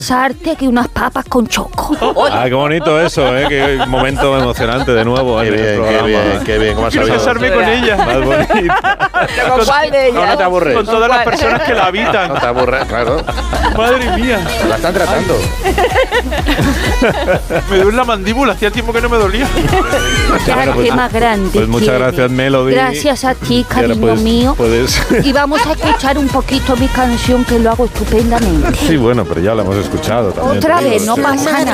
Sarte que unas papas con choco. Ah, qué bonito eso, qué momento emocionante de nuevo. Qué en el bien, programa. qué bien, ¿cómo has Quiero sabido? casarme con ella. Más bonita. ¿Con cuál de ellas? No te aburres. Con todas las personas que la habitan. No te aburres, claro. Madre mía. La están tratando. Me duele la mandíbula. Hacía tiempo que no me dolía. Qué arte más grande. Pues muchas tiene. gracias, Melody. Gracias a ti, Y ahora cariño mío. Puedes... Y vamos a escuchar un poquito mi canción, que lo hago estupendamente. Sí, bueno, pero ya la hemos escuchado también. Otra te digo. vez, no pasa nada.